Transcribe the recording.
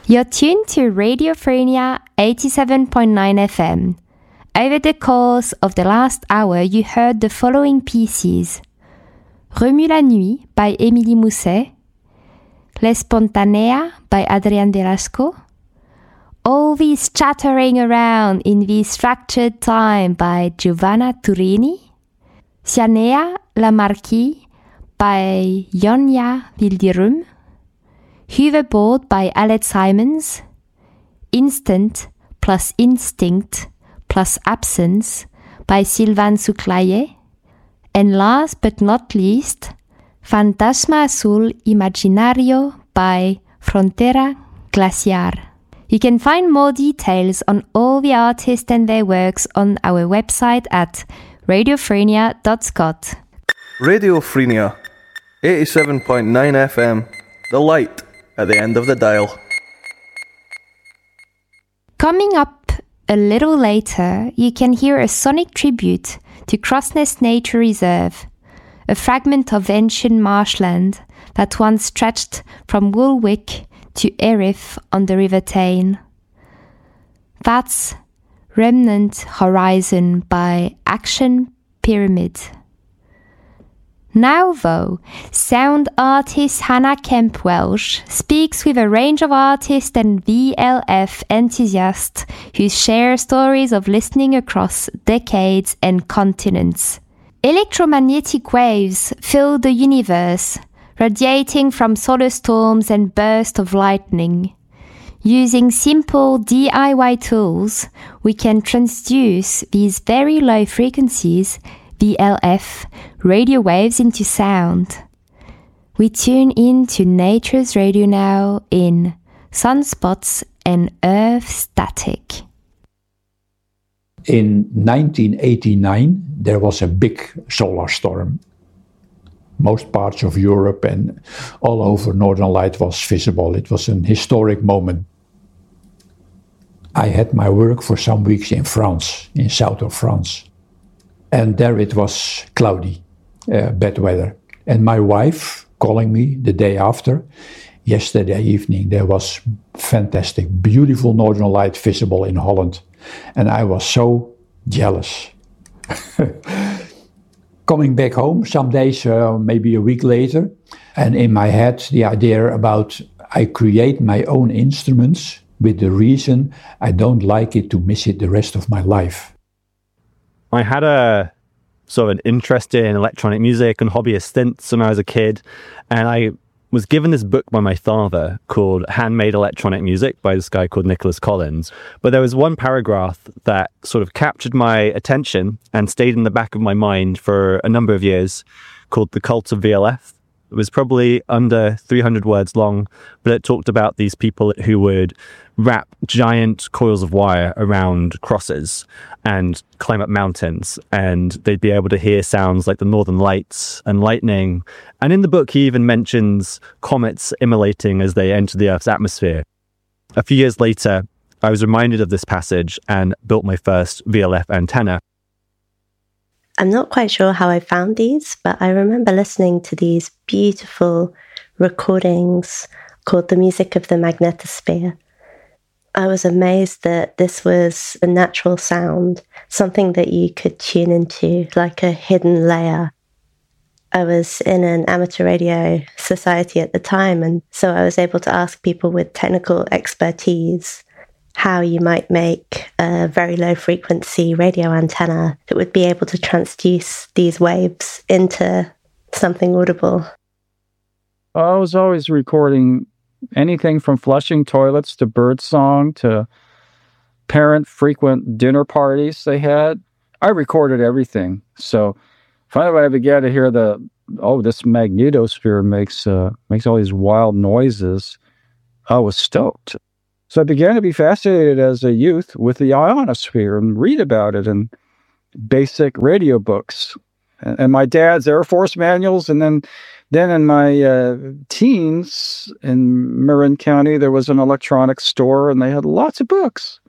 You're tuned to Radio Frenia 87.9 FM. Over the course of the last hour, you heard the following pieces. Remue la nuit by Émilie Mousset, L'Espontánea by Adrián Velasco, All This Chattering Around in This Structured Time by Giovanna Turini, Sianea la Marquis by Jonja Wilderum, Hoverboard by Aled Simons, Instant plus Instinct plus Absence by Sylvain Souklaye, and last but not least, Fantasma Azul Imaginario by Frontera Glaciar. You can find more details on all the artists and their works on our website at radiofrenia.scot. Radio Frenia, 87.9 FM, the light at the end of the dial. Coming up a little later, you can hear a sonic tribute to Crossness Nature Reserve, a fragment of ancient marshland that once stretched from Woolwich to Erith on the River Tyne. That's Remnant Horizon by Action Pyramid. Now though, sound artist Hannah Kemp Welsh speaks with a range of artists and VLF enthusiasts who share stories of listening across decades and continents. Electromagnetic waves fill the universe, radiating from solar storms and bursts of lightning. Using simple DIY tools, we can transduce these very low frequencies, VLF, radio waves into sound. We tune in to nature's radio now in Sunspots and Earth Static. In 1989, there was a big solar storm. Most parts of Europe and all over Northern Light was visible. It was an historic moment. I had my work for some weeks in France, in south of France. And there it was cloudy, bad weather. And my wife calling me the day after, yesterday evening, there was fantastic, beautiful Northern Light visible in Holland. And I was so jealous. Coming back home some days, maybe a week later, and in my head the idea about I create my own instruments with the reason I don't like it to miss it the rest of my life. I had a sort of an interest in electronic music and hobbyist synths when I was a kid, and I was given this book by my father called Handmade Electronic Music by this guy called Nicholas Collins. But there was one paragraph that sort of captured my attention and stayed in the back of my mind for a number of years, called The Cult of VLF. It was probably under 300 words long, but it talked about these people who would wrap giant coils of wire around crosses and climb up mountains, and they'd be able to hear sounds like the Northern Lights and lightning. And in the book, he even mentions comets immolating as they enter the Earth's atmosphere. A few years later, I was reminded of this passage and built my first VLF antenna. I'm not quite sure how I found these, but I remember listening to these beautiful recordings called The Music of the Magnetosphere. I was amazed that this was a natural sound, something that you could tune into, like a hidden layer. I was in an amateur radio society at the time, and so I was able to ask people with technical expertise how you might make a very low frequency radio antenna that would be able to transduce these waves into something audible. I was always recording anything from flushing toilets to birdsong to parent frequent dinner parties they had. I recorded everything. So finally when I began to hear this magnetosphere makes all these wild noises, I was stoked. So I began to be fascinated as a youth with the ionosphere and read about it in basic radio books and my dad's Air Force manuals. And then in my teens in Marin County, there was an electronics store and they had lots of books.